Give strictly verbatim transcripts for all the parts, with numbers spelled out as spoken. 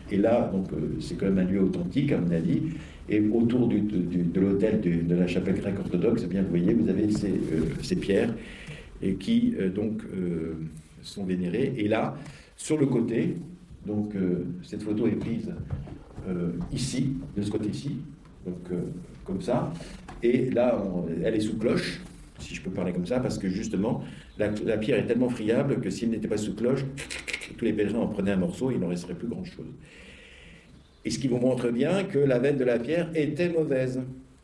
Et là, donc, euh, c'est quand même un lieu authentique, à mon avis. Et autour du, du, de l'autel de, de la chapelle grecque orthodoxe, eh bien, vous voyez, vous avez ces, euh, ces pierres et qui euh, donc euh, sont vénérées. Et là, sur le côté, donc euh, cette photo est prise euh, ici, de ce côté-ci, donc euh, comme ça. Et là, on, elle est sous cloche, si je peux parler comme ça, parce que justement, la, la pierre est tellement friable que s'il n'était pas sous cloche, tous les pèlerins en prenaient un morceau, il n'en resterait plus grand-chose. Et ce qui vous montre bien que la veine de la pierre était mauvaise.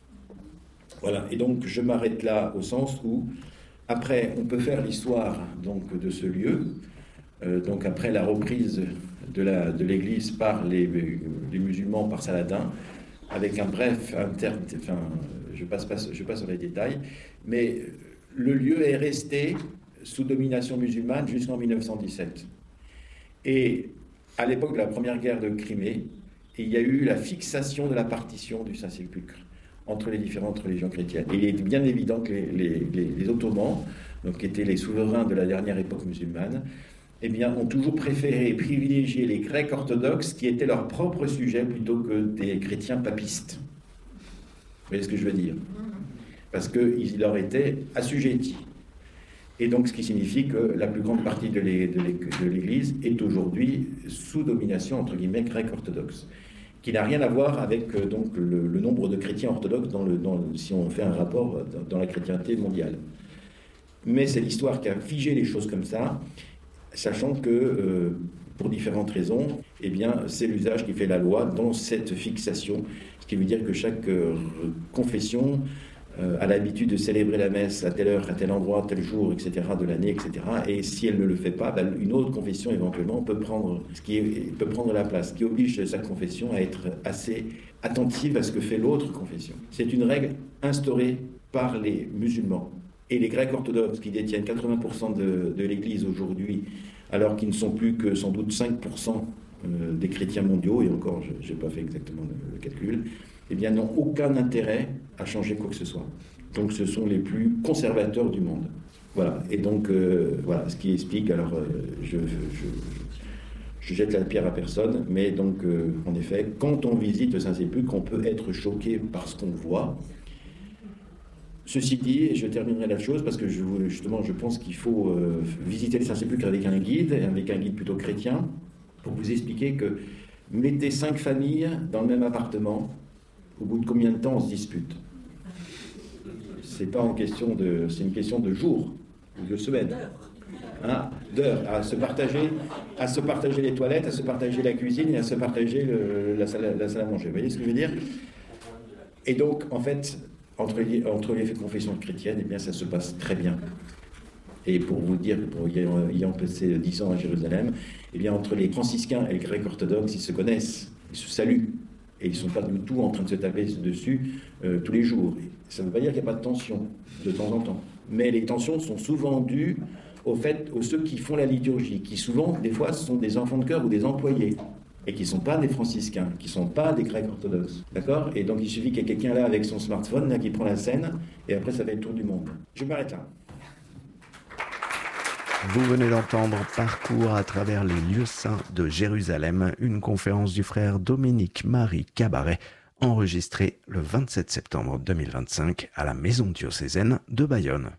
Voilà, et donc je m'arrête là au sens où, après, on peut faire l'histoire donc, de ce lieu, euh, donc après la reprise de, la, de l'église par les, les musulmans, par Saladin, avec un bref, un terme, enfin, je passe, pas, je passe sur les détails, mais le lieu est resté sous domination musulmane jusqu'en mille neuf cent dix-sept. Et à l'époque de la première guerre de Crimée, il y a eu la fixation de la partition du Saint-Sépulcre entre les différentes religions chrétiennes. Et il est bien évident que les, les, les, les Ottomans, donc, qui étaient les souverains de la dernière époque musulmane, eh bien, ont toujours préféré privilégier les Grecs orthodoxes qui étaient leur propre sujet plutôt que des chrétiens papistes. Vous voyez ce que je veux dire? Parce qu'ils leur étaient assujettis. Et donc, ce qui signifie que la plus grande partie de l'Église est aujourd'hui sous domination, entre guillemets, grecque orthodoxe, qui n'a rien à voir avec euh, donc, le, le nombre de chrétiens orthodoxes dans le, dans, si on fait un rapport dans, dans la chrétienté mondiale. Mais c'est l'histoire qui a figé les choses comme ça, sachant que, euh, pour différentes raisons, eh bien, c'est l'usage qui fait la loi dans cette fixation, ce qui veut dire que chaque euh, confession euh, a l'habitude de célébrer la messe à telle heure, à tel endroit, tel jour, et cetera, de l'année, et cetera. Et si elle ne le fait pas, ben, une autre confession éventuellement peut prendre, ce qui est, peut prendre la place, ce qui oblige sa confession à être assez attentive à ce que fait l'autre confession. C'est une règle instaurée par les musulmans. Et les Grecs orthodoxes, qui détiennent quatre-vingts pour cent de, de l'Église aujourd'hui, alors qu'ils ne sont plus que sans doute cinq pour cent des chrétiens mondiaux, et encore, je n'ai pas fait exactement le, le calcul, eh bien, n'ont aucun intérêt à changer quoi que ce soit. Donc, ce sont les plus conservateurs du monde. Voilà. Et donc, euh, voilà, ce qui explique, alors, euh, je, je, je jette la pierre à personne, mais donc, euh, en effet, quand on visite le Saint-Sépulcre, on peut être choqué par ce qu'on voit. Ceci dit, et je terminerai la chose, parce que je, justement, je pense qu'il faut euh, visiter le Saint-Sépulcre avec un guide, avec un guide plutôt chrétien, pour vous expliquer que mettez cinq familles dans le même appartement, au bout de combien de temps on se dispute? C'est pas en question de, c'est une question de jours ou de semaines, hein, d'heures, à se partager, à se partager les toilettes, à se partager la cuisine et à se partager le, la, salle, la salle à manger. Vous voyez ce que je veux dire? Et donc, en fait, entre les, entre les confessions chrétiennes, eh bien, ça se passe très bien. Et pour vous dire, pour ayant, ayant passé dix ans à Jérusalem, eh bien, entre les franciscains et les grecs orthodoxes, ils se connaissent, ils se saluent. Et ils ne sont pas du tout en train de se taper dessus euh, tous les jours. Ça ne veut pas dire qu'il n'y a pas de tension, de temps en temps. Mais les tensions sont souvent dues au fait, aux ceux qui font la liturgie, qui souvent, des fois, sont des enfants de chœur ou des employés, et qui ne sont pas des franciscains, qui ne sont pas des grecs orthodoxes. D'accord? Et donc, il suffit qu'il y ait quelqu'un là avec son smartphone, là, qui prend la scène, et après, ça va être le tour du monde. Je m'arrête là. Vous venez d'entendre Parcours à travers les lieux saints de Jérusalem, une conférence du frère Dominique-Marie Cabaret, enregistrée le vingt-sept septembre deux mille vingt-cinq à la Maison diocésaine de Bayonne.